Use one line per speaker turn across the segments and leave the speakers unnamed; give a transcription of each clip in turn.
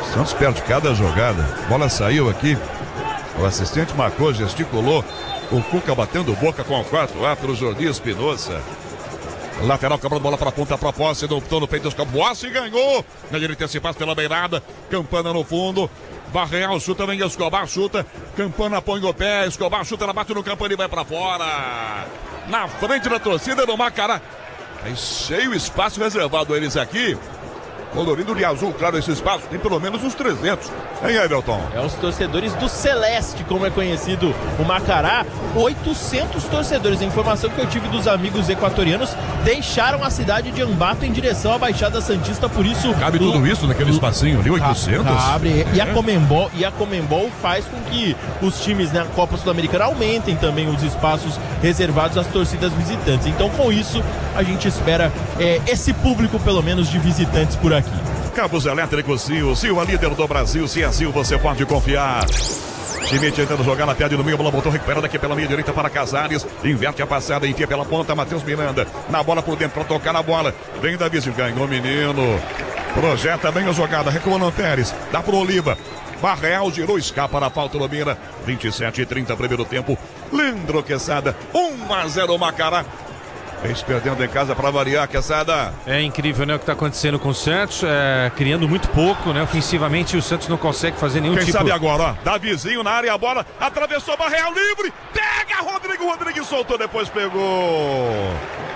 Santos perde cada jogada. Bola saiu aqui. O assistente marcou, gesticulou. O Cuca batendo boca com o quarto árbitro, Jordi Espinosa. Lateral cobrando bola para ponta, para posse, optou no peito dos Boassi e ganhou. Na direita se passa pela beirada. Campana no fundo. Barreal chuta, vem Escobar, chuta. Campana põe o pé. Escobar chuta, ela bate no Campana e vai para fora. Na frente da torcida do Macará. Aí cheio espaço reservado a eles aqui. Colorido de azul, claro, esse espaço tem pelo menos uns 300. Hein, Everton?
É os torcedores do Celeste, como é conhecido o Macará. 800 torcedores. A informação que eu tive dos amigos equatorianos, deixaram a cidade de Ambato em direção à Baixada Santista, por isso...
Cabe tudo isso naquele espacinho ali, 800?
Cabe. E a Conmebol faz com que os times na Copa Sul-Americana aumentem também os espaços reservados às torcidas visitantes. Então, com isso, a gente espera esse público, pelo menos, de visitantes por aqui.
Cabos elétricos Sil, Sil, a líder do Brasil. Se é Sil, você pode confiar. Schmidt tentando jogar na pé no meio, a bola botou, recupera daqui pela meia direita para Casares, inverte a passada, enfia pela ponta, Matheus Miranda, na bola por dentro para tocar na bola, vem Davi, ganhou o menino, projeta bem a jogada, recua Pérez, dá pro Oliva, Barreal girou, escapa na falta, domina, 27:30 primeiro tempo, Leandro Quesada, 1-0 Macará. Eles perdendo em casa para variar, Quesada.
É incrível, né, o que está acontecendo com o Santos, criando muito pouco, né, ofensivamente o Santos não consegue fazer nenhum
Quem
tipo...
Quem sabe agora, ó, Davizinho na área, a bola, atravessou Barreal livre, pega Rodrigo soltou, depois pegou.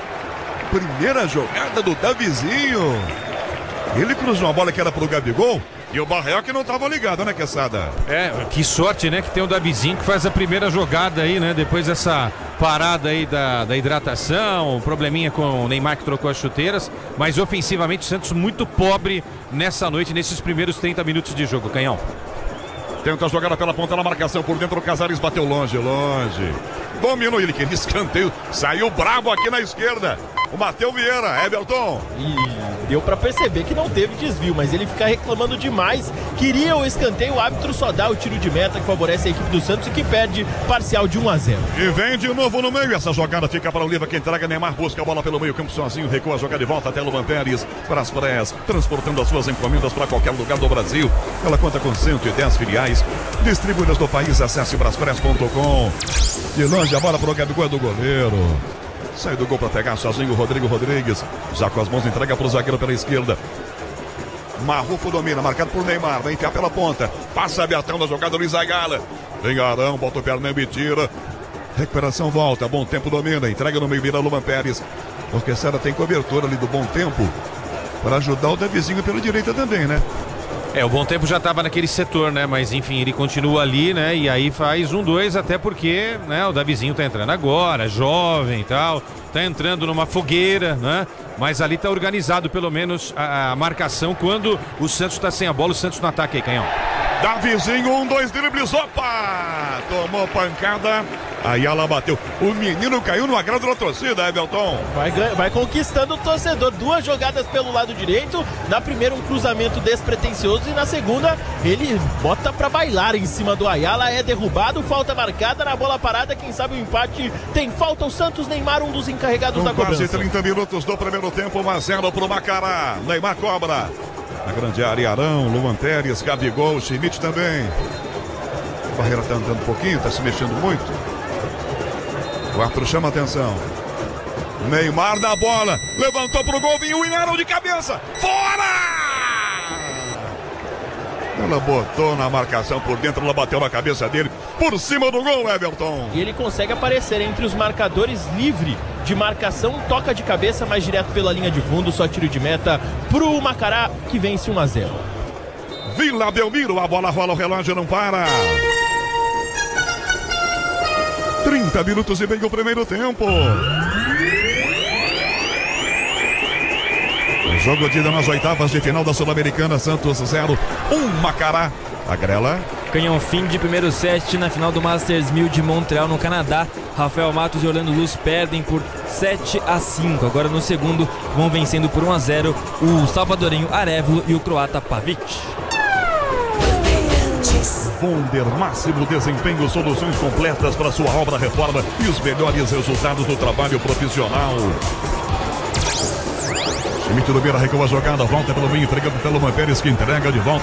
Primeira jogada do Davizinho. Ele cruzou uma bola que era pro Gabigol. E o Barreal que não estava ligado, né, Quesada?
Que sorte, né, que tem o Davizinho que faz a primeira jogada aí, né, depois dessa parada aí da hidratação, probleminha com o Neymar que trocou as chuteiras, mas ofensivamente o Santos muito pobre nessa noite, nesses primeiros 30 minutos de jogo, Canhão.
Tenta a jogada pela ponta na marcação, por dentro o Casares bateu longe. Dominou ele, queria escanteio, saiu brabo aqui na esquerda. O Matheus Vieira, Everton.
E deu pra perceber que não teve desvio, mas ele fica reclamando demais. Queria o escanteio, o árbitro só dá o tiro de meta que favorece a equipe do Santos e que perde parcial de 1-0.
E vem de novo no meio, essa jogada fica para o Oliva que entrega, Neymar busca a bola pelo meio campo sozinho, recua a jogada de volta até Luan Pérez, Braspress, transportando as suas encomendas para qualquer lugar do Brasil. Ela conta com 110 filiais, distribuídas do país, acesse braspress.com. De longe a bola para o Gabigol do goleiro. Sai do gol para pegar sozinho o Rodrigo Rodrigues. Já com as mãos entrega para o zagueiro pela esquerda. Marrufo domina, marcado por Neymar. Vem enfiar pela ponta. Passa Betão na jogada, Luiz Agala. Vem Arão, bota o Fernando e tira. Recuperação volta, Bom Tempo domina. Entrega no meio, vira Luan Pérez. Porque Sara tem cobertura ali do Bom Tempo para ajudar o Davizinho pela direita também, né?
O Bom Tempo já estava naquele setor, né? Mas enfim, ele continua ali, né? E aí faz 1-2, até porque, né, o Davizinho tá entrando agora, jovem e tal, tá entrando numa fogueira, né? Mas ali tá organizado pelo menos a marcação quando o Santos tá sem a bola, o Santos no ataque aí, Canhão.
Davizinho, 1-2 dribles, opa! Tomou pancada. Aí ela bateu. O menino caiu no agrado da torcida, Everton.
Vai conquistando o torcedor. 2 jogadas pelo lado direito. Na primeira, um cruzamento despretensioso. E na segunda, ele bota pra bailar em cima do Ayala. É derrubado, falta marcada na bola parada. Quem sabe o empate tem falta. O Santos, Neymar, um dos encarregados da cobrança.
Quase 30 minutos do primeiro tempo. 1-0 pro Macará. Neymar cobra. Na grande área, Arão, Luan Pérez, Gabigol, Schmidt também. A barreira tá andando um pouquinho, tá se mexendo muito. O árbitro chama a atenção. Neymar na bola. Levantou pro gol, vinha o Arão de cabeça. Fora! Ela botou na marcação por dentro, ela bateu na cabeça dele. Por cima do gol, Everton.
E ele consegue aparecer entre os marcadores livre de marcação. Toca de cabeça, mais direto pela linha de fundo. Só tiro de meta pro Macará, que vence 1-0.
Vila Belmiro, a bola rola, o relógio não para. 30 minutos e meio o primeiro tempo. O jogo de ida nas oitavas de final da Sul-Americana. Santos 0, 1 Macará. A Grela.
Canhão, fim de primeiro set na final do Masters 1000 de Montreal, no Canadá. Rafael Matos e Orlando Luz perdem por 7-5. Agora no segundo vão vencendo por 1-0 o salvadorenho Arevalo e o croata Pavic.
Bonder, máximo desempenho, soluções completas para sua obra, reforma e os melhores resultados do trabalho profissional. Schmidt do Beira recua a jogada, volta pelo meio, entregando pelo Luan Pérez, que entrega de volta.